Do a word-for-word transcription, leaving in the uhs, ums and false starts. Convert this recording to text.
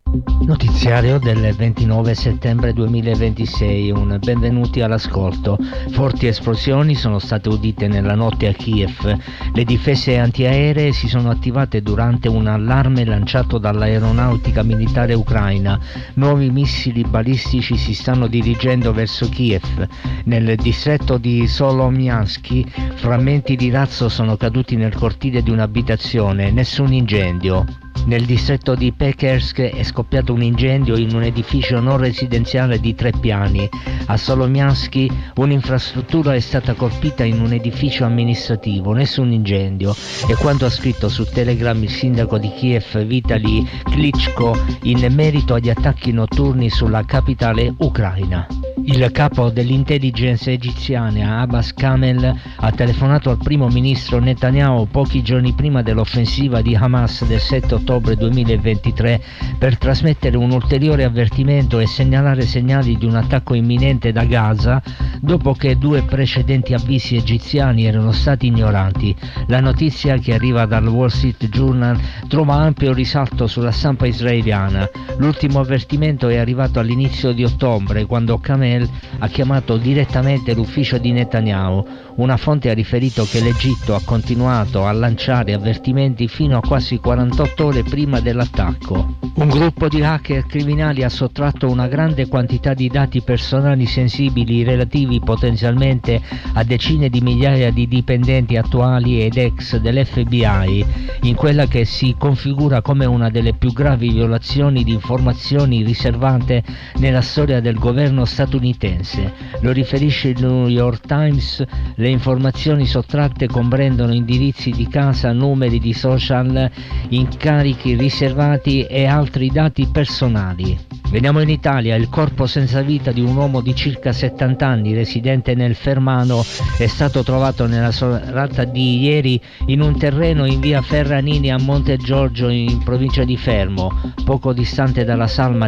Notiziario del ventinove settembre duemilaventisei, un benvenuti all'ascolto. Forti esplosioni sono state udite nella notte a Kiev. Le difese antiaeree si sono attivate durante un allarme lanciato dall'aeronautica militare ucraina. Nuovi missili balistici si stanno dirigendo verso Kiev. Nel distretto di Solomyansky frammenti di razzo sono caduti nel cortile di un'abitazione, nessun incendio. Nel distretto di Pekersk è scoppiato un incendio in un edificio non residenziale di tre piani. A Solomyansky un'infrastruttura è stata colpita in un edificio amministrativo, nessun incendio. È quanto ha scritto su Telegram il sindaco di Kiev Vitaly Klitschko in merito agli attacchi notturni sulla capitale ucraina. Il capo dell'intelligence egiziana Abbas Kamel ha telefonato al primo ministro Netanyahu pochi giorni prima dell'offensiva di Hamas del sette ottobre duemilaventitré per trasmettere un ulteriore avvertimento e segnalare segnali di un attacco imminente da Gaza dopo che due precedenti avvisi egiziani erano stati ignorati. La notizia, che arriva dal Wall Street Journal, trova ampio risalto sulla stampa israeliana. L'ultimo avvertimento è arrivato all'inizio di ottobre, quando Kamel ha chiamato direttamente l'ufficio di Netanyahu. Una fonte ha riferito che l'Egitto ha continuato a lanciare avvertimenti fino a quasi quarantotto ore prima dell'attacco. Un gruppo di hacker criminali ha sottratto una grande quantità di dati personali sensibili relativi potenzialmente a decine di migliaia di dipendenti attuali ed ex dell'F B I, in quella che si configura come una delle più gravi violazioni di informazioni riservate nella storia del governo statunitense. Lo riferisce il New York Times. Le informazioni sottratte comprendono indirizzi di casa, numeri di social, incarichi riservati e altri dati personali. Veniamo in Italia. Il corpo senza vita di un uomo di circa settanta anni residente nel Fermano è stato trovato nella serata di ieri in un terreno in via Ferranini a Monte Giorgio in provincia di Fermo, poco distante dalla salma